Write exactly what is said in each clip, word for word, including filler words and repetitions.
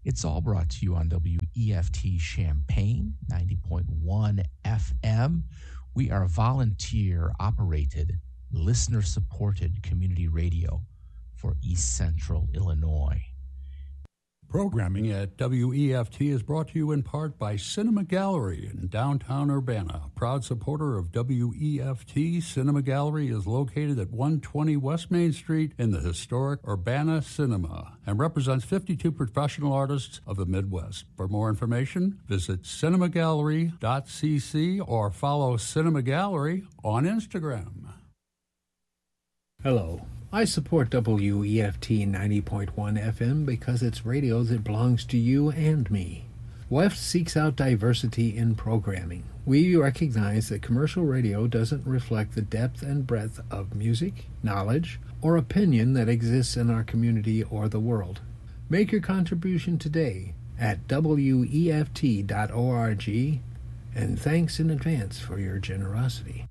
It's all brought to you on W E F T Champaign, ninety point one F M. We are volunteer-operated, listener-supported community radio for East Central Illinois. Programming at W E F T is brought to you in part by Cinema Gallery in downtown Urbana. Proud supporter of W E F T, Cinema Gallery is located at one twenty West Main Street in the historic Urbana Cinema and represents fifty-two professional artists of the Midwest. For more information, visit cinema gallery dot c c or follow Cinema Gallery on Instagram. Hello. I support W E F T ninety point one F M because it's radio that belongs to you and me. W E F T seeks out diversity in programming. We recognize that commercial radio doesn't reflect the depth and breadth of music, knowledge, or opinion that exists in our community or the world. Make your contribution today at W E F T dot org, and thanks in advance for your generosity.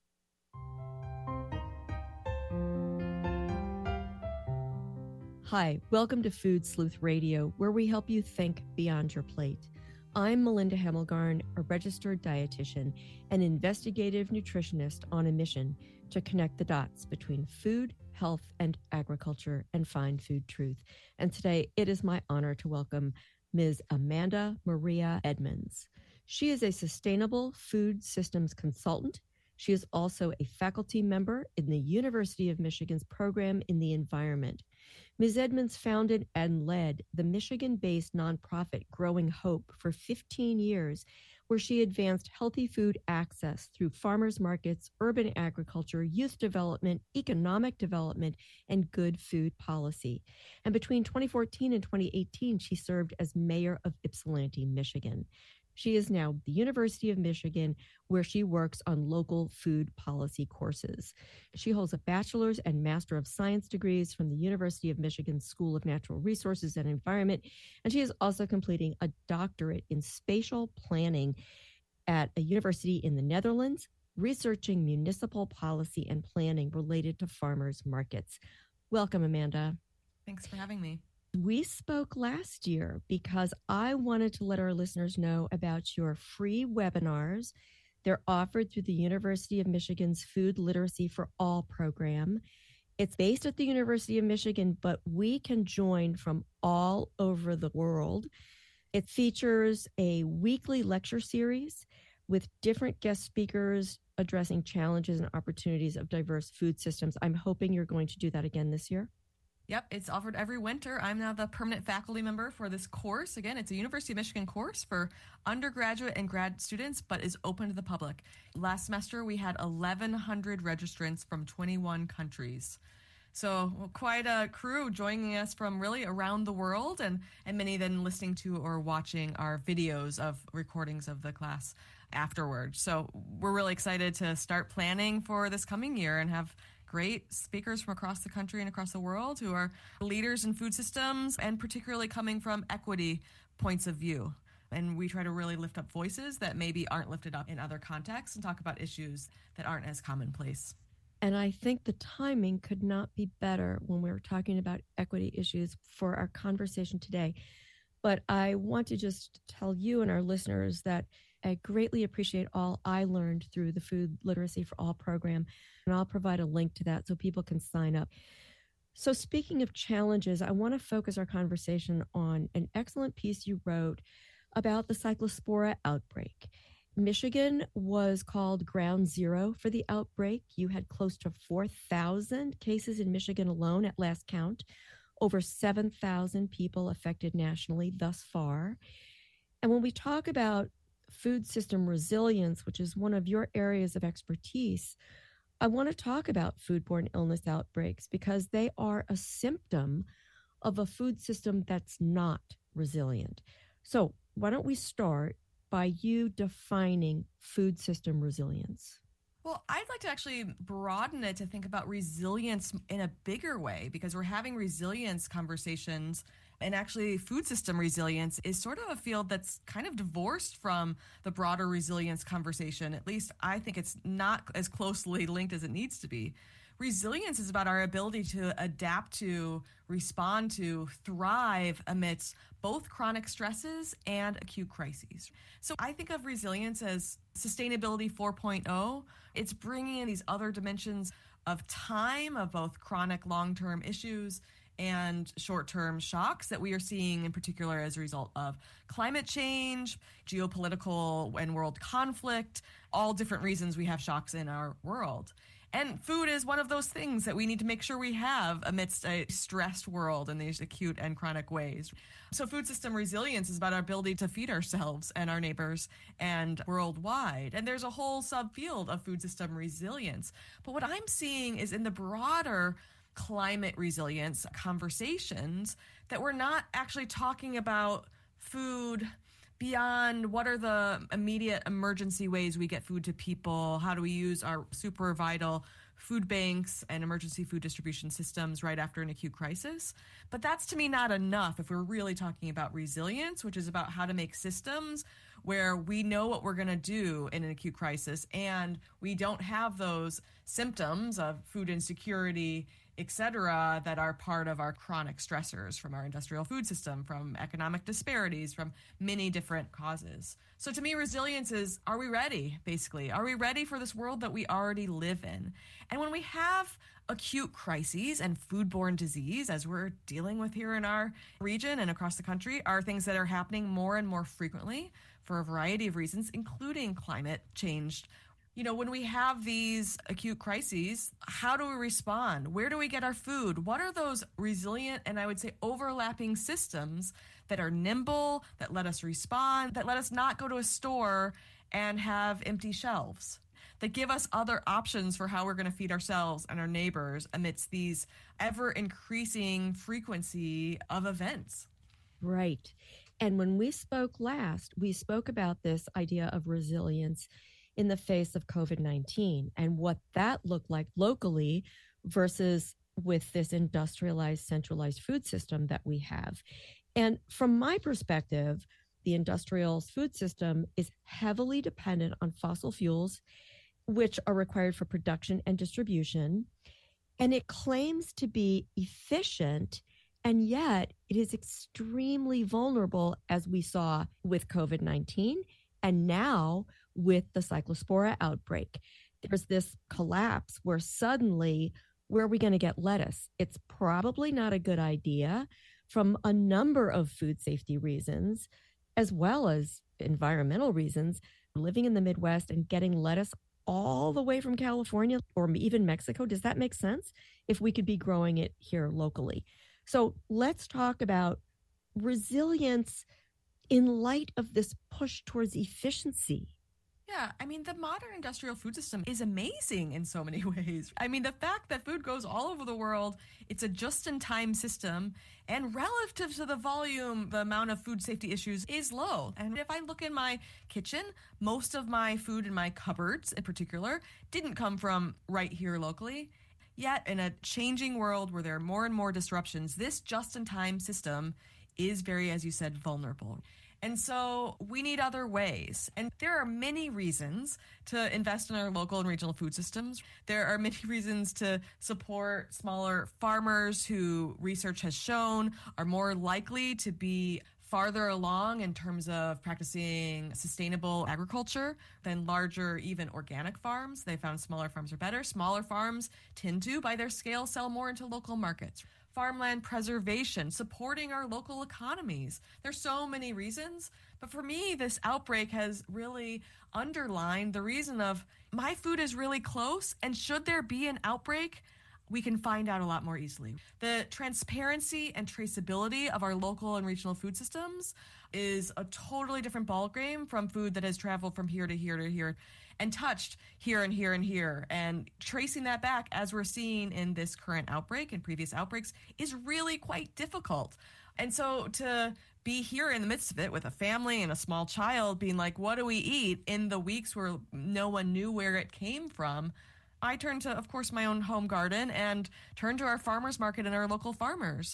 Hi, welcome to Food Sleuth Radio, where we help you think beyond your plate. I'm Melinda Hemmelgarn, a registered dietitian and investigative nutritionist on a mission to connect the dots between food, health, and agriculture and find food truth. And today, it is my honor to welcome Miz Amanda Maria Edmonds. She is a sustainable food systems consultant. She is also a faculty member in the University of Michigan's program in the environment. Miz Edmonds founded and led the Michigan-based nonprofit Growing Hope for fifteen years, where she advanced healthy food access through farmers markets, urban agriculture, youth development, economic development, and good food policy. And between twenty fourteen and twenty eighteen, she served as mayor of Ypsilanti, Michigan. She is now at the University of Michigan, where she works on local food policy courses. She holds a bachelor's and master of science degrees from the University of Michigan School of Natural Resources and Environment, and she is also completing a doctorate in spatial planning at a university in the Netherlands, researching municipal policy and planning related to farmers markets. Welcome, Amanda. Thanks for having me. We spoke last year because I wanted to let our listeners know about your free webinars. They're offered through the University of Michigan's Food Literacy for All program. It's based at the University of Michigan, but we can join from all over the world. It features a weekly lecture series with different guest speakers addressing challenges and opportunities of diverse food systems. I'm hoping you're going to do that again this year. Yep, it's offered every winter. I'm now the permanent faculty member for this course. Again, it's a University of Michigan course for undergraduate and grad students, but is open to the public. Last semester, we had eleven hundred registrants from twenty-one countries. So well, quite a crew joining us from really around the world, and, and many then listening to or watching our videos of recordings of the class afterward. So we're really excited to start planning for this coming year and have great speakers from across the country and across the world who are leaders in food systems and particularly coming from equity points of view. And we try to really lift up voices that maybe aren't lifted up in other contexts and talk about issues that aren't as commonplace. And I think the timing could not be better when we were talking about equity issues for our conversation today. But I want to just tell you and our listeners that I greatly appreciate all I learned through the Food Literacy for All program, and I'll provide a link to that so people can sign up. So speaking of challenges, I want to focus our conversation on an excellent piece you wrote about the Cyclospora outbreak. Michigan was called ground zero for the outbreak. You had close to four thousand cases in Michigan alone at last count, over seven thousand people affected nationally thus far. And when we talk about food system resilience, which is one of your areas of expertise, I want to talk about foodborne illness outbreaks because they are a symptom of a food system that's not resilient. So why don't we start by you defining food system resilience? Well, I'd like to actually broaden it to think about resilience in a bigger way, because we're having resilience conversations, and actually food system resilience is sort of a field that's kind of divorced from the broader resilience conversation. At least I think it's not as closely linked as it needs to be. resilience is about our ability to adapt to, respond to, thrive amidst both chronic stresses and acute crises. So I think of resilience as sustainability four point oh. It's bringing in these other dimensions of time, of both chronic long-term issues and short-term shocks that we are seeing in particular as a result of climate change, geopolitical and world conflict, all different reasons we have shocks in our world. And food is one of those things that we need to make sure we have amidst a stressed world in these acute and chronic ways. So food system resilience is about our ability to feed ourselves and our neighbors and worldwide. And there's a whole subfield of food system resilience. But what I'm seeing is in the broader climate resilience conversations that we're not actually talking about food beyond what are the immediate emergency ways we get food to people, how do we use our super vital food banks and emergency food distribution systems right after an acute crisis. But that's, to me, not enough if we're really talking about resilience, which is about how to make systems where we know what we're going to do in an acute crisis and we don't have those symptoms of food insecurity, et cetera, that are part of our chronic stressors from our industrial food system, from economic disparities, from many different causes. So to me, resilience is, are we ready, basically? Are we ready for this world that we already live in? And when we have acute crises and foodborne disease, as we're dealing with here in our region and across the country, are things that are happening more and more frequently for a variety of reasons, including climate change. You know, when we have these acute crises, how do we respond? Where do we get our food? What are those resilient and I would say overlapping systems that are nimble, that let us respond, that let us not go to a store and have empty shelves, that give us other options for how we're going to feed ourselves and our neighbors amidst these ever-increasing frequency of events? Right. And when we spoke last, we spoke about this idea of resilience in the face of COVID nineteen and what that looked like locally versus with this industrialized, centralized food system that we have. And from my perspective, the industrial food system is heavily dependent on fossil fuels, which are required for production and distribution. And it claims to be efficient, and yet it is extremely vulnerable, as we saw with COVID nineteen and now with the Cyclospora outbreak. There's this collapse where suddenly, where are we going to get lettuce? It's probably not a good idea from a number of food safety reasons, as well as environmental reasons. Living in the Midwest and getting lettuce all the way from California or even Mexico, does that make sense if we could be growing it here locally? So let's talk about resilience in light of this push towards efficiency. Yeah, I mean, the modern industrial food system is amazing in so many ways. I mean, the fact that food goes all over the world, it's a just-in-time system, and relative to the volume, the amount of food safety issues is low. And if I look in my kitchen, most of my food in my cupboards in particular didn't come from right here locally. Yet, in a changing world where there are more and more disruptions, this just-in-time system is very, as you said, vulnerable. And so we need other ways. And there are many reasons to invest in our local and regional food systems. There are many reasons to support smaller farmers who research has shown are more likely to be farther along in terms of practicing sustainable agriculture than larger, even organic farms. They found smaller farms are better. Smaller farms tend to, by their scale, sell more into local markets. Farmland preservation, supporting our local economies. There's so many reasons, but for me, this outbreak has really underlined the reason of my food is really close, and should there be an outbreak, we can find out a lot more easily. The transparency and traceability of our local and regional food systems is a totally different ballgame from food that has traveled from here to here to here and touched here and here and here. And tracing that back, as we're seeing in this current outbreak and previous outbreaks, is really quite difficult. And so to be here in the midst of it with a family and a small child being like, what do we eat in the weeks where no one knew where it came from, I turned to, of course, my own home garden and turned to our farmers market and our local farmers.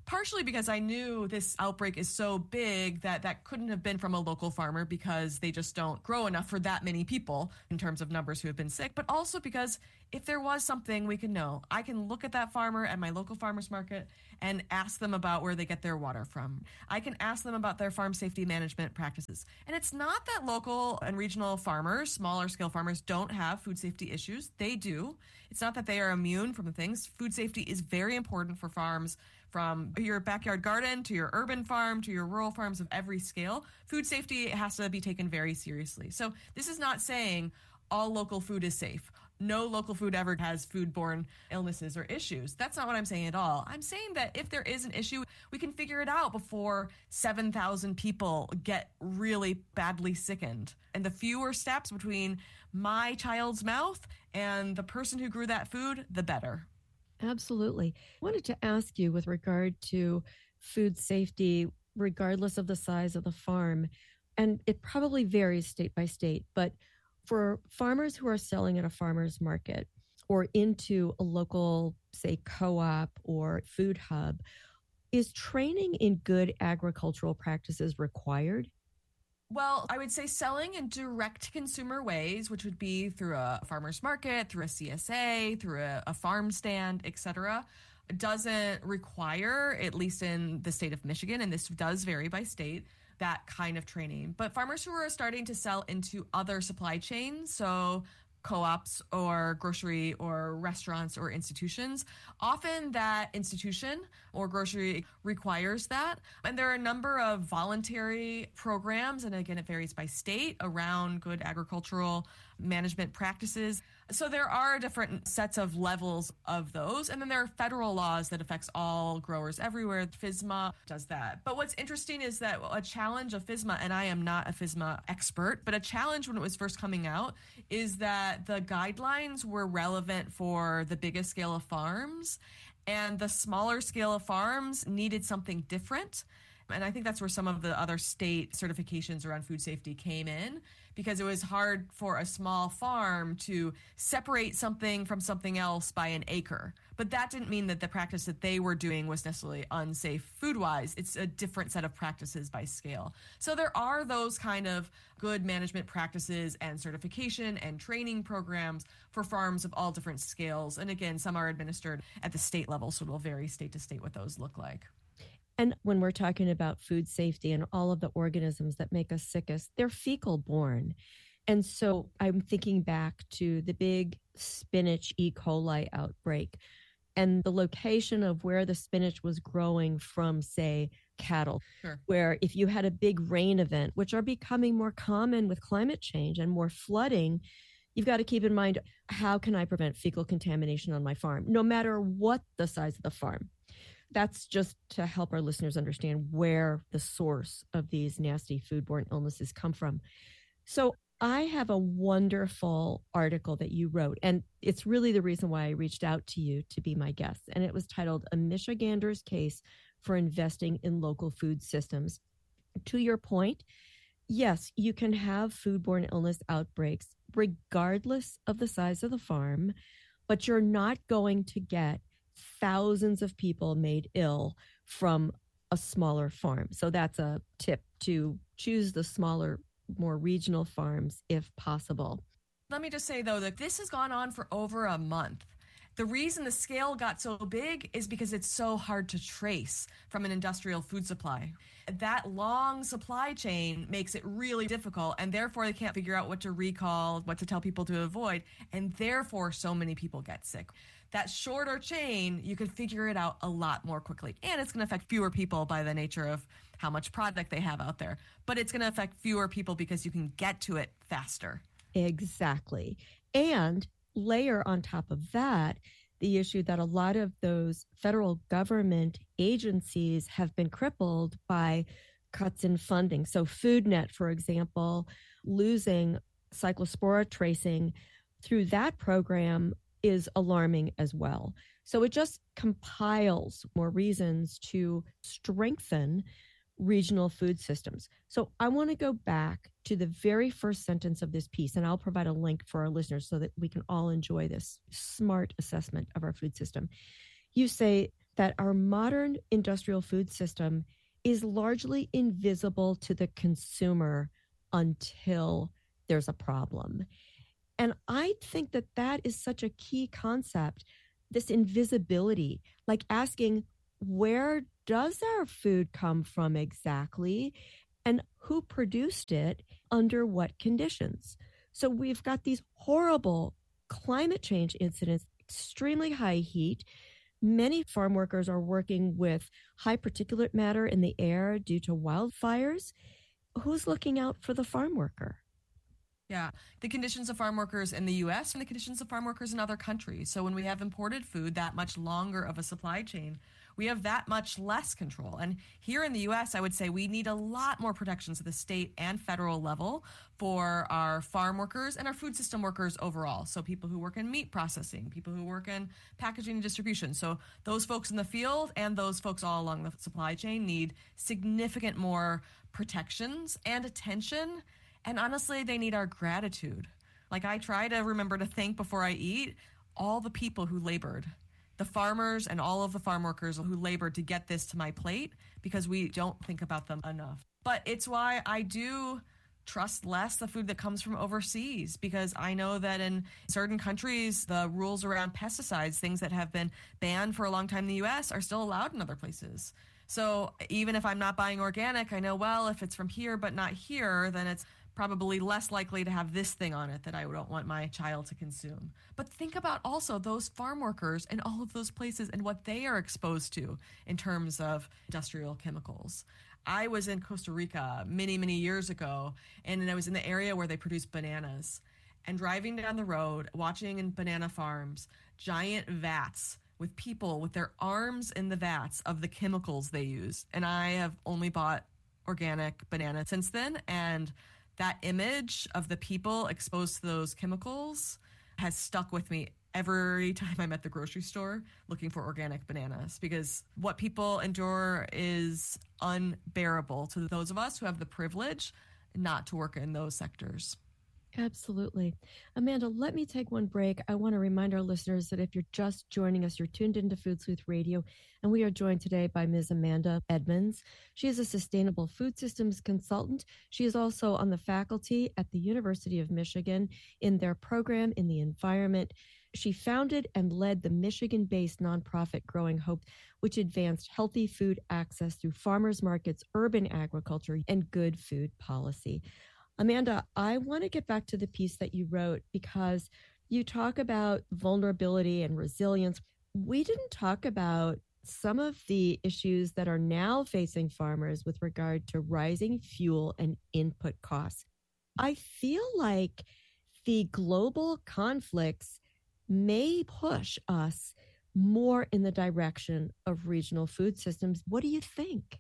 partially because I knew this outbreak is so big that that couldn't have been from a local farmer because they just don't grow enough for that many people in terms of numbers who have been sick, but also because if there was something we can know, I can look at that farmer at my local farmer's market and ask them about where they get their water from. I can ask them about their farm safety management practices. And it's not that local and regional farmers, smaller scale farmers, don't have food safety issues. They do. It's not that they are immune from the things. Food safety is very important for farms from your backyard garden to your urban farm to your rural farms of every scale. Food safety has to be taken very seriously. So this is not saying all local food is safe. No local food ever has foodborne illnesses or issues. That's not what I'm saying at all. I'm saying that if there is an issue, we can figure it out before seven thousand people get really badly sickened. And the fewer steps between my child's mouth and the person who grew that food, the better. Absolutely. I wanted to ask you with regard to food safety, regardless of the size of the farm, and it probably varies state by state, but for farmers who are selling at a farmer's market or into a local, say, co-op or food hub, is training in good agricultural practices required? Well, I would say selling in direct consumer ways, which would be through a farmer's market, through a C S A, through a, a farm stand, et cetera, doesn't require, at least in the state of Michigan, and this does vary by state, that kind of training. But farmers who are starting to sell into other supply chains, so co-ops or grocery or restaurants or institutions, often that institution or grocery requires that. And there are a number of voluntary programs, and again, it varies by state, around good agricultural management practices. So there are different sets of levels of those. And then there are federal laws that affects all growers everywhere. FSMA does that. But what's interesting is that a challenge of FSMA, and I am not a FSMA expert, but a challenge when it was first coming out is that the guidelines were relevant for the biggest scale of farms, and the smaller scale of farms needed something different. And I think that's where some of the other state certifications around food safety came in, because it was hard for a small farm to separate something from something else by an acre. But that didn't mean that the practice that they were doing was necessarily unsafe food-wise. It's a different set of practices by scale. So there are those kind of good management practices and certification and training programs for farms of all different scales. And again, some are administered at the state level, so it will vary state to state what those look like. And when we're talking about food safety and all of the organisms that make us sickest, they're fecal borne. And so I'm thinking back to the big spinach E. coli outbreak and the location of where the spinach was growing from, say, cattle, sure. Where if you had a big rain event, which are becoming more common with climate change and more flooding, you've got to keep in mind, how can I prevent fecal contamination on my farm, no matter what the size of the farm? That's just to help our listeners understand where the source of these nasty foodborne illnesses come from. So I have a wonderful article that you wrote, and it's really the reason why I reached out to you to be my guest. And it was titled A Michigander's Case for Investing in Local Food Systems. To your point, yes, you can have foodborne illness outbreaks regardless of the size of the farm, but you're not going to get thousands of people made ill from a smaller farm. So that's a tip, to choose the smaller, more regional farms if possible. Let me just say, though, that this has gone on for over a month. The reason the scale got so big is because it's so hard to trace from an industrial food supply. That long supply chain makes it really difficult, and therefore they can't figure out what to recall, what to tell people to avoid, and therefore so many people get sick. That shorter chain, you can figure it out a lot more quickly. And it's going to affect fewer people by the nature of how much product they have out there. But it's going to affect fewer people because you can get to it faster. Exactly. And layer on top of that the issue that a lot of those federal government agencies have been crippled by cuts in funding. So FoodNet, for example, losing cyclospora tracing through that program is alarming as well. So it just compiles more reasons to strengthen regional food systems. So I want to go back to the very first sentence of this piece, and I'll provide a link for our listeners so that we can all enjoy this smart assessment of our food system. You say, that our modern industrial food system is largely invisible to the consumer until there's a problem. And I think that that is such a key concept, this invisibility, like asking, where does our food come from exactly? And who produced it under what conditions? So we've got these horrible climate change incidents, extremely high heat. Many farm workers are working with high particulate matter in the air due to wildfires. Who's looking out for the farm worker? Yeah, the conditions of farm workers in the U S and the conditions of farm workers in other countries. So when we have imported food, that much longer of a supply chain, we have that much less control. And here in the U S, I would say we need a lot more protections at the state and federal level for our farm workers and our food system workers overall. So people who work in meat processing, people who work in packaging and distribution. So those folks in the field and those folks all along the supply chain need significant more protections and attention. And honestly, they need our gratitude. Like, I try to remember to thank before I eat all the people who labored, the farmers and all of the farm workers who labored to get this to my plate, because we don't think about them enough. But it's why I do trust less the food that comes from overseas, because I know that in certain countries, the rules around pesticides, things that have been banned for a long time in the U S, are still allowed in other places. So even if I'm not buying organic, I know, well, if it's from here but not here, then it's probably less likely to have this thing on it that I don't want my child to consume. But think about also those farm workers in all of those places and what they are exposed to in terms of industrial chemicals. I was in Costa Rica many, many years ago, and I was in the area where they produce bananas. And driving down the road, watching in banana farms, giant vats with people with their arms in the vats of the chemicals they use. And I have only bought organic banana since then, and that image of the people exposed to those chemicals has stuck with me every time I'm at the grocery store looking for organic bananas, because what people endure is unbearable to those of us who have the privilege not to work in those sectors. Absolutely. Amanda, let me take one break. I want to remind our listeners that if you're just joining us, you're tuned into Food Sleuth Radio, and we are joined today by Miz Amanda Edmonds. She is a sustainable food systems consultant. She is also on the faculty at the University of Michigan in their program in the environment. She founded and led the Michigan-based nonprofit Growing Hope, which advanced healthy food access through farmers markets, urban agriculture, and good food policy. Amanda, I want to get back to the piece that you wrote, because you talk about vulnerability and resilience. We didn't talk about some of the issues that are now facing farmers with regard to rising fuel and input costs. I feel like the global conflicts may push us more in the direction of regional food systems. What do you think?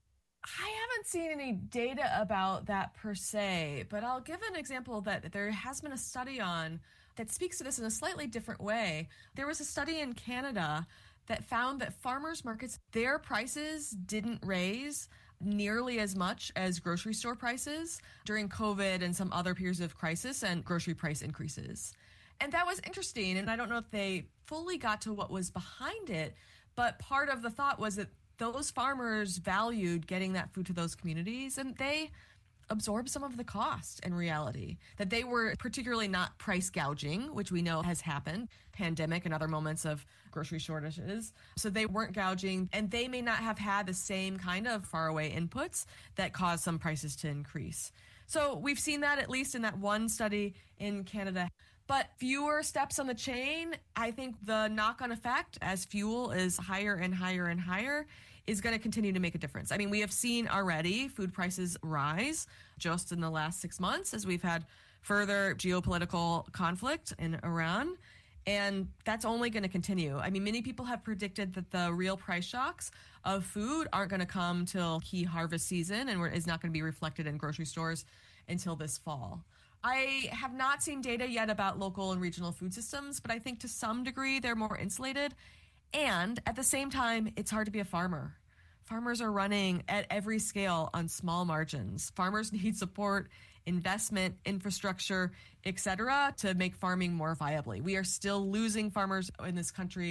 I haven't seen any data about that per se, but I'll give an example that there has been a study on that speaks to this in a slightly different way. There was a study in Canada that found that farmers markets, their prices didn't raise nearly as much as grocery store prices during COVID and some other periods of crisis and grocery price increases. And that was interesting, and I don't know if they fully got to what was behind it, but part of the thought was that those farmers valued getting that food to those communities, and they absorbed some of the cost in reality, that they were particularly not price gouging, which we know has happened, pandemic and other moments of grocery shortages. So they weren't gouging, and they may not have had the same kind of faraway inputs that caused some prices to increase. So we've seen that at least in that one study in Canada. But fewer steps on the chain, I think the knock-on effect as fuel is higher and higher and higher is going to continue to make a difference. I mean, we have seen already food prices rise just in the last six months as we've had further geopolitical conflict in Iran, and that's only going to continue. I mean, many people have predicted that the real price shocks of food aren't going to come till key harvest season and is not going to be reflected in grocery stores until this fall. I have not seen data yet about local and regional food systems, but I think to some degree they're more insulated. And at the same time, it's hard to be a farmer. Farmers are running at every scale on small margins. Farmers need support, investment, infrastructure, et cetera, to make farming more viably. We are still losing farmers in this country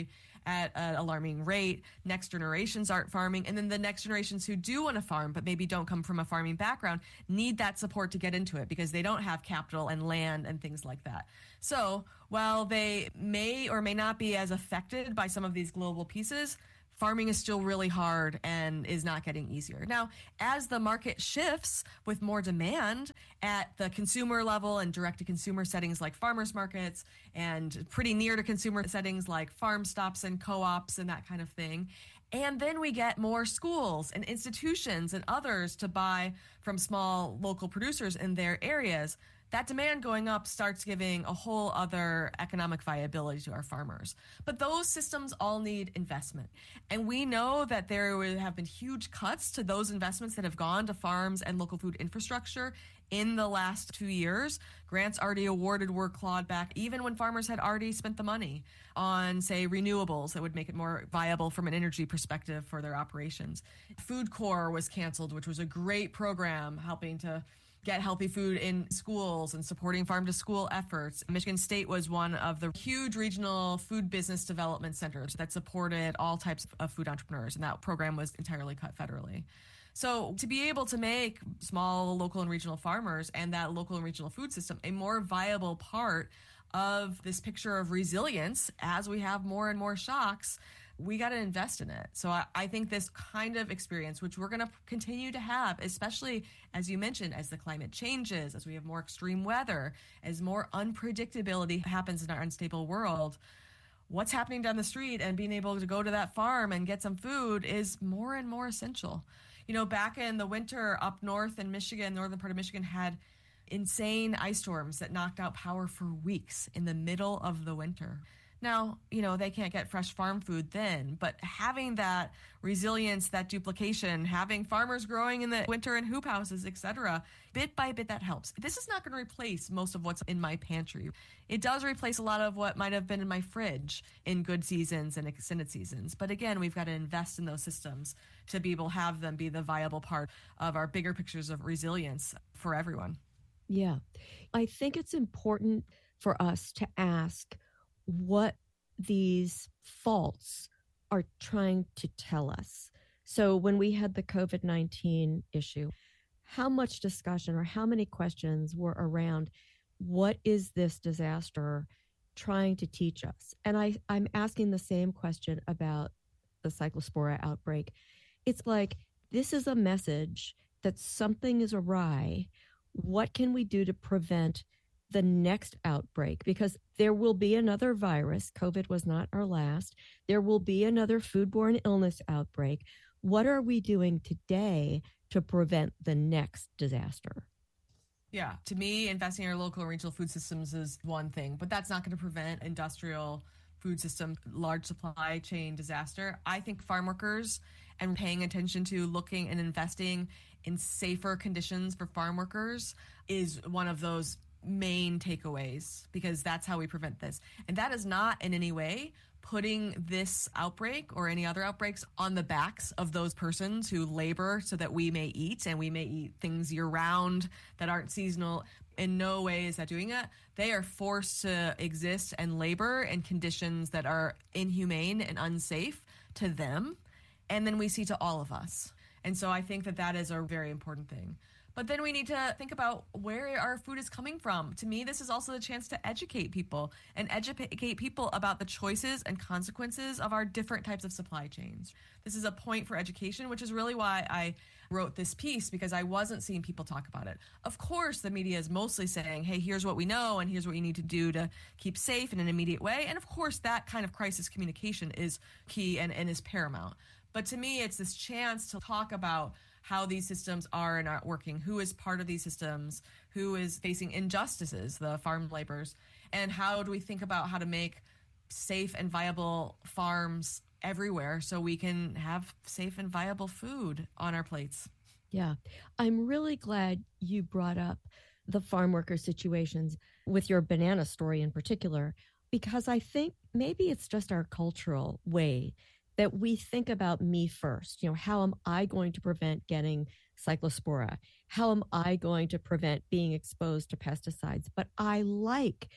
at an alarming rate. Next generations aren't farming. And then the next generations who do want to farm, but maybe don't come from a farming background, need that support to get into it because they don't have capital and land and things like that. So while they may or may not be as affected by some of these global pieces, farming is still really hard and is not getting easier. Now, as the market shifts with more demand at the consumer level and direct-to-consumer settings like farmers markets and pretty near-to-consumer settings like farm stops and co-ops and that kind of thing, and then we get more schools and institutions and others to buy from small local producers in their areas, that demand going up starts giving a whole other economic viability to our farmers. But those systems all need investment. And we know that there have been huge cuts to those investments that have gone to farms and local food infrastructure in the last two years. Grants already awarded were clawed back, even when farmers had already spent the money on, say, renewables that would make it more viable from an energy perspective for their operations. Food Corps was canceled, which was a great program helping to get healthy food in schools and supporting farm-to-school efforts. Michigan State was one of the huge regional food business development centers that supported all types of food entrepreneurs, and that program was entirely cut federally. So to be able to make small local and regional farmers and that local and regional food system a more viable part of this picture of resilience as we have more and more shocks, we got to invest in it. So I, I think this kind of experience, which we're going to continue to have, especially as you mentioned, as the climate changes, as we have more extreme weather, as more unpredictability happens in our unstable world, what's happening down the street and being able to go to that farm and get some food is more and more essential. You know, back in the winter up north in Michigan, northern part of Michigan had insane ice storms that knocked out power for weeks in the middle of the winter. Now, you know, they can't get fresh farm food then, but having that resilience, that duplication, having farmers growing in the winter in hoop houses, et cetera, bit by bit, that helps. This is not going to replace most of what's in my pantry. It does replace a lot of what might have been in my fridge in good seasons and extended seasons. But again, we've got to invest in those systems to be able to have them be the viable part of our bigger pictures of resilience for everyone. Yeah. I think it's important for us to ask what these faults are trying to tell us. So when we had the COVID nineteen issue, how much discussion or how many questions were around what is this disaster trying to teach us? And I, I'm asking the same question about the Cyclospora outbreak. It's like, this is a message that something is awry. What can we do to prevent the next outbreak? Because there will be another virus. COVID was not our last. There will be another foodborne illness outbreak. What are we doing today to prevent the next disaster? Yeah, to me, investing in our local and regional food systems is one thing, but that's not going to prevent industrial food system, large supply chain disaster. I think farm workers and paying attention to looking and investing in safer conditions for farm workers is one of those main takeaways, because that's how we prevent this. And that is not in any way putting this outbreak or any other outbreaks on the backs of those persons who labor so that we may eat, and we may eat things year round that aren't seasonal. In no way is that doing it. They are forced to exist and labor in conditions that are inhumane and unsafe to them. And then we see to all of us. And so I think that that is a very important thing. But then we need to think about where our food is coming from. To me, this is also a chance to educate people and educate people about the choices and consequences of our different types of supply chains. This is a point for education, which is really why I wrote this piece, because I wasn't seeing people talk about it. Of course, the media is mostly saying, hey, here's what we know and here's what you need to do to keep safe in an immediate way. And of course, that kind of crisis communication is key and, and is paramount. But to me, it's this chance to talk about how these systems are and aren't working, who is part of these systems, who is facing injustices, the farm laborers, and how do we think about how to make safe and viable farms everywhere so we can have safe and viable food on our plates. Yeah, I'm really glad you brought up the farm worker situations with your banana story in particular, because I think maybe it's just our cultural way that we think about me first. You know, how am I going to prevent getting Cyclospora? How am I going to prevent being exposed to pesticides? But I like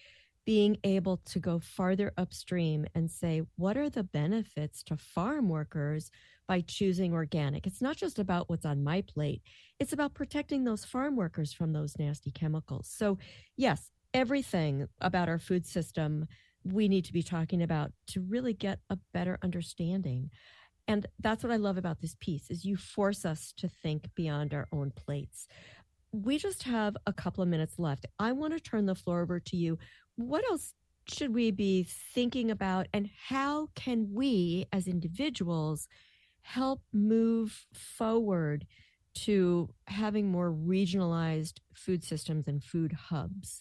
being able to go farther upstream and say, what are the benefits to farm workers by choosing organic? It's not just about what's on my plate. It's about protecting those farm workers from those nasty chemicals. So yes, everything about our food system we need to be talking about to really get a better understanding. And that's what I love about this piece is you force us to think beyond our own plates. We just have a couple of minutes left. I want to turn the floor over to you. What else should we be thinking about, and how can we as individuals help move forward to having more regionalized food systems and food hubs?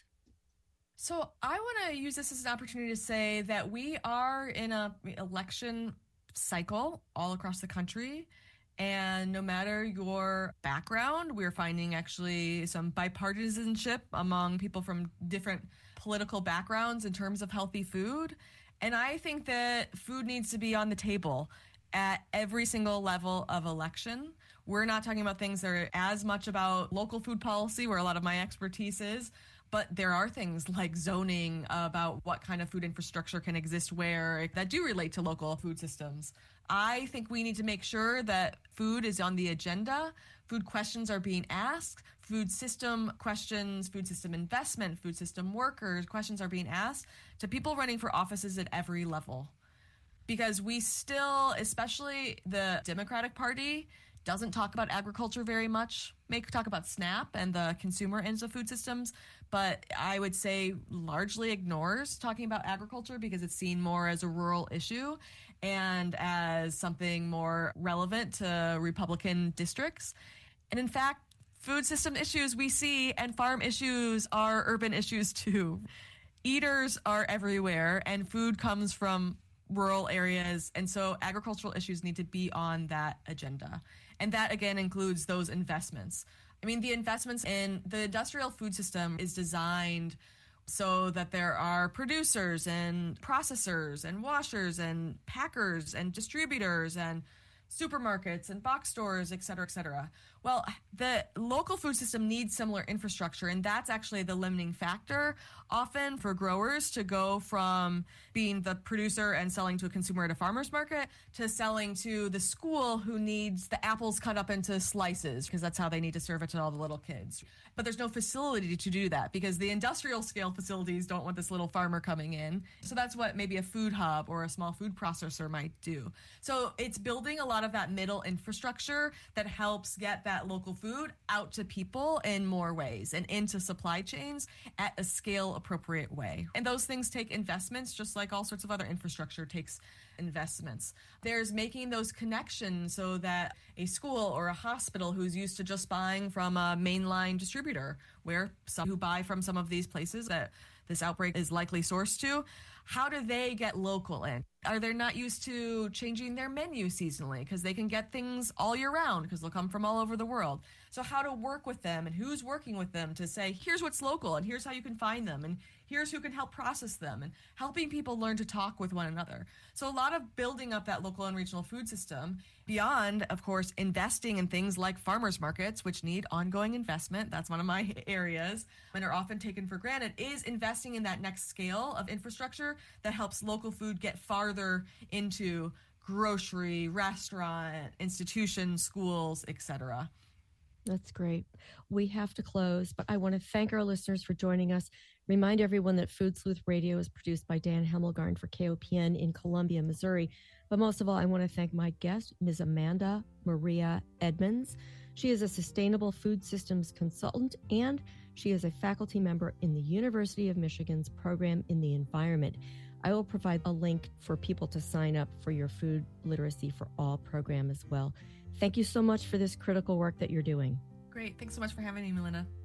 So I want to use this as an opportunity to say that we are in a election cycle all across the country. And no matter your background, we're finding actually some bipartisanship among people from different political backgrounds in terms of healthy food. And I think that food needs to be on the table at every single level of election. We're not talking about things that are as much about local food policy, where a lot of my expertise is, but there are things like zoning about what kind of food infrastructure can exist where that do relate to local food systems. I think we need to make sure that food is on the agenda. Food questions are being asked. Food system questions, food system investment, food system workers, questions are being asked to people running for offices at every level. Because we still, especially the Democratic Party, doesn't talk about agriculture very much. May talk about SNAP and the consumer ends of food systems, but I would say largely ignores talking about agriculture because it's seen more as a rural issue and as something more relevant to Republican districts. And in fact, food system issues we see and farm issues are urban issues too. Eaters are everywhere and food comes from rural areas, and so agricultural issues need to be on that agenda. And that, again, includes those investments. I mean, the investments in the industrial food system is designed so that there are producers and processors and washers and packers and distributors and supermarkets and box stores, et cetera, et cetera. Well, the local food system needs similar infrastructure, and that's actually the limiting factor often for growers to go from being the producer and selling to a consumer at a farmer's market to selling to the school who needs the apples cut up into slices because that's how they need to serve it to all the little kids. But there's no facility to do that because the industrial scale facilities don't want this little farmer coming in. So that's what maybe a food hub or a small food processor might do. So it's building a lot of that middle infrastructure that helps get that local food out to people in more ways and into supply chains at a scale appropriate way. And those things take investments, just like all sorts of other infrastructure takes investments. There's making those connections so that a school or a hospital who's used to just buying from a mainline distributor, where some who buy from some of these places that this outbreak is likely sourced to, how do they get local in? Are they not used to changing their menu seasonally because they can get things all year round because they'll come from all over the world? So how to work with them and who's working with them to say, here's what's local and here's how you can find them and here's who can help process them, and helping people learn to talk with one another. So a lot of building up that local and regional food system beyond, of course, investing in things like farmers markets, which need ongoing investment. That's one of my areas and are often taken for granted, is investing in that next scale of infrastructure that helps local food get farther into grocery, restaurant, institutions, schools, et cetera. That's great. We have to close, but I want to thank our listeners for joining us. Remind everyone that Food Sleuth Radio is produced by Dan Hemmelgarn for K O P N in Columbia, Missouri. But most of all, I want to thank my guest, Miz Amanda Maria Edmonds. She is a sustainable food systems consultant, and she is a faculty member in the University of Michigan's program in the environment. I will provide a link for people to sign up for your Food Literacy for All program as well. Thank you so much for this critical work that you're doing. Great. Thanks so much for having me, Melinda.